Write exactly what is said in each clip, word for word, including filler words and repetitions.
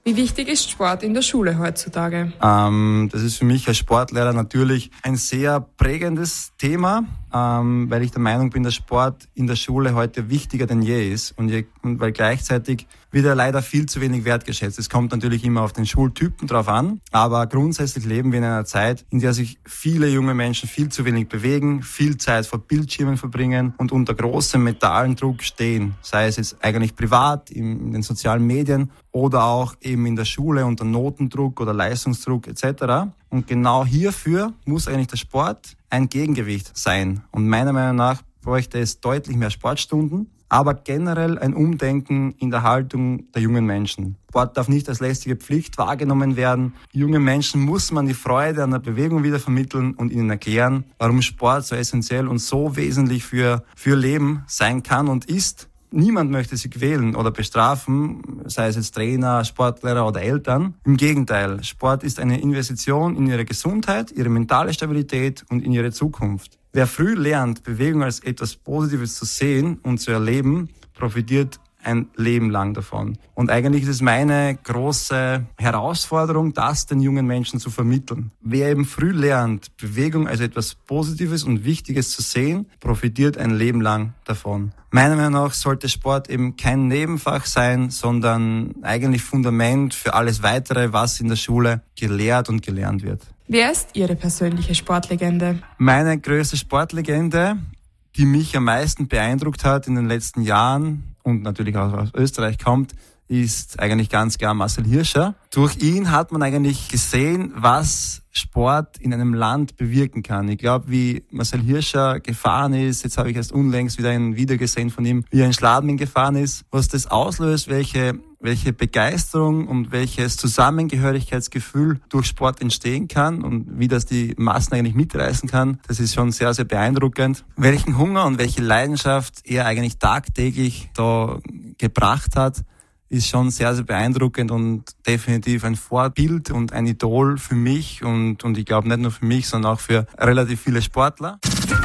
Wie wichtig ist Sport in der Schule heutzutage? Ähm, das ist für mich als Sportlehrer natürlich ein sehr prägendes Thema, ähm, weil ich der Meinung bin, dass Sport in der Schule heute wichtiger denn je ist und, je, und weil gleichzeitig wird er leider viel zu wenig wertgeschätzt. Es kommt natürlich immer auf den Schultypen drauf an, aber grundsätzlich leben wir in einer Zeit, in der sich viele junge Menschen viel zu wenig bewegen, viel Zeit vor Bildschirmen verbringen und unter großem mentalen Druck stehen, sei es jetzt eigentlich privat, in den sozialen Medien oder auch eben in der Schule unter Notendruck oder Leistungsdruck et cetera. Und genau hierfür muss eigentlich der Sport ein Gegengewicht sein. Und meiner Meinung nach bräuchte es deutlich mehr Sportstunden, aber generell ein Umdenken in der Haltung der jungen Menschen. Sport darf nicht als lästige Pflicht wahrgenommen werden. Jungen Menschen muss man die Freude an der Bewegung wieder vermitteln und ihnen erklären, warum Sport so essentiell und so wesentlich für, für Leben sein kann und ist. Niemand möchte sie quälen oder bestrafen, sei es jetzt Trainer, Sportlehrer oder Eltern. Im Gegenteil, Sport ist eine Investition in ihre Gesundheit, ihre mentale Stabilität und in ihre Zukunft. Wer früh lernt, Bewegung als etwas Positives zu sehen und zu erleben, profitiert ein Leben lang davon. Und eigentlich ist es meine große Herausforderung, das den jungen Menschen zu vermitteln. Wer eben früh lernt, Bewegung als etwas Positives und Wichtiges zu sehen, profitiert ein Leben lang davon. Meiner Meinung nach sollte Sport eben kein Nebenfach sein, sondern eigentlich Fundament für alles Weitere, was in der Schule gelehrt und gelernt wird. Wer ist Ihre persönliche Sportlegende? Meine größte Sportlegende, die mich am meisten beeindruckt hat in den letzten Jahren und natürlich auch aus Österreich kommt, ist eigentlich ganz klar Marcel Hirscher. Durch ihn hat man eigentlich gesehen, was Sport in einem Land bewirken kann. Ich glaube, wie Marcel Hirscher gefahren ist, jetzt habe ich erst unlängst wieder ein Video gesehen von ihm, wie er in Schladming gefahren ist, was das auslöst, welche welche Begeisterung und welches Zusammengehörigkeitsgefühl durch Sport entstehen kann und wie das die Massen eigentlich mitreißen kann, das ist schon sehr, sehr beeindruckend. Welchen Hunger und welche Leidenschaft er eigentlich tagtäglich da gebracht hat, ist schon sehr, sehr beeindruckend und definitiv ein Vorbild und ein Idol für mich und, und ich glaube nicht nur für mich, sondern auch für relativ viele Sportler.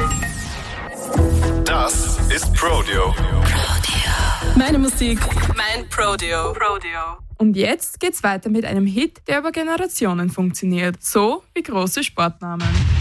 Das ist Prodeo. Meine Musik, mein Prodeo. Prodeo. Und jetzt geht's weiter mit einem Hit, der über Generationen funktioniert. So wie große Sportnamen.